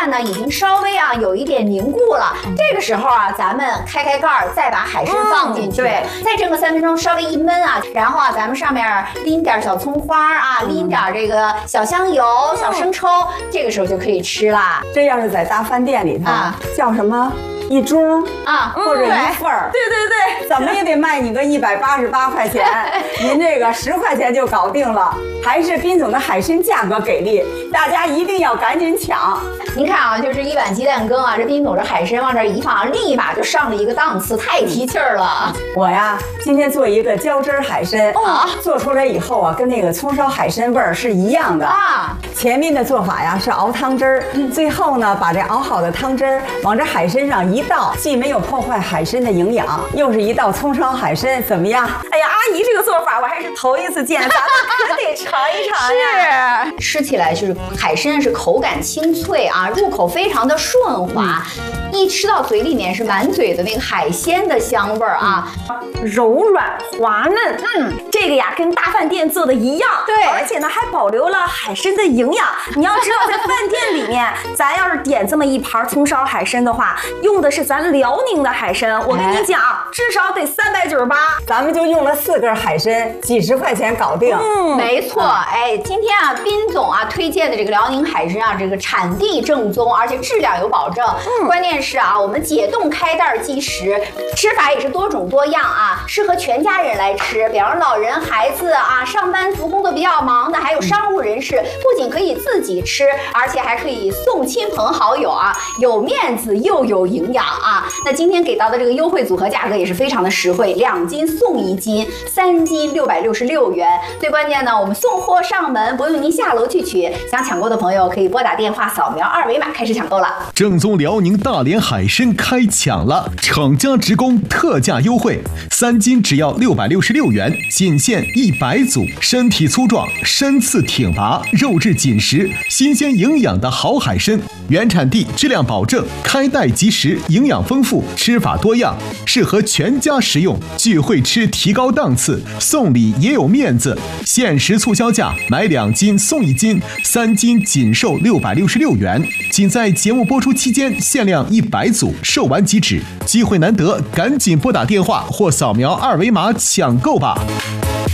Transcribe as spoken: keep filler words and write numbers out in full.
蛋呢已经稍微啊有一点凝固了，这个时候啊，咱们开开盖儿，再把海参放进去，嗯、对，再蒸个三分钟，稍微一焖啊，然后啊，咱们上面淋点小葱花啊，淋点这个小香油、嗯、小生抽，这个时候就可以吃啦。 这要是在大饭店里头，啊、叫什么？一盅啊， 或者一份儿， 对对对， 怎么也得卖你个一百八十八块钱，您这个十块钱就搞定了，还是彬总的海参价格给力，大家一定要赶紧抢。 您看啊，就是一碗鸡蛋羹啊，这彬总这海参往这一放，立马就上了一个档次，太提气儿了。 我呀，今天做一个浇汁海参， 哦， 做出来以后啊，跟那个葱烧海参味儿是一样的啊。 前面的做法呀是熬汤汁儿，嗯、最后呢，把这熬好的汤汁儿往这海参上一倒，既没有破坏海参的营养，又是一道葱烧海参，怎么样？ 哎呀，阿姨这个做法我还是头一次见，咱们可得尝一尝呀。是，吃起来就是海参是口感清脆啊，入口非常的顺滑，嗯、一吃到嘴里面是满嘴的那个海鲜的香味儿啊， 嗯、柔软滑嫩。嗯，这个呀跟大饭店做的一样， 对， 而且呢还保留了海参的营养。你要知道，在饭店里面，咱要是点这么一盘葱烧海参的话，用的是咱辽宁的海参，我跟你讲，至少得三百九十八， 咱们就用了四根海参，几十块钱搞定。 嗯，没错。哎，今天啊，彬总啊推荐的这个辽宁海参啊，这个产地正宗，而且质量有保证。嗯，关键是啊，我们解冻开袋即食，吃法也是多种多样啊，适合全家人来吃。比方老人、孩子啊，上班族工作比较忙的，还有商务人士，不仅可以自己吃，而且还可以送亲朋好友啊，有面子又有营养啊。那今天给到的这个优惠组合价格也是非常的实惠，两斤送一斤，三斤六百六十六元。最关键呢，我们送货上门，不用您下楼去取。想抢购的朋友可以拨打电话扫描二维码开始抢购了。 正宗辽宁大连海参开抢了，厂家直供特价优惠，三斤只要六百六十六元，仅限一百组，身体粗壮，身次挺拔，肉质紧实，新鲜营养的好海参，原产地，质量保证，开袋即食，营养丰富，吃法多样，适合全家食用。聚会吃提高档次，送礼也有面子。限时促销价，买两斤送一斤，三斤仅售六百六十六元。仅在节目播出期间限量一百组，售完即止。机会难得，赶紧拨打电话或扫描二维码抢购吧。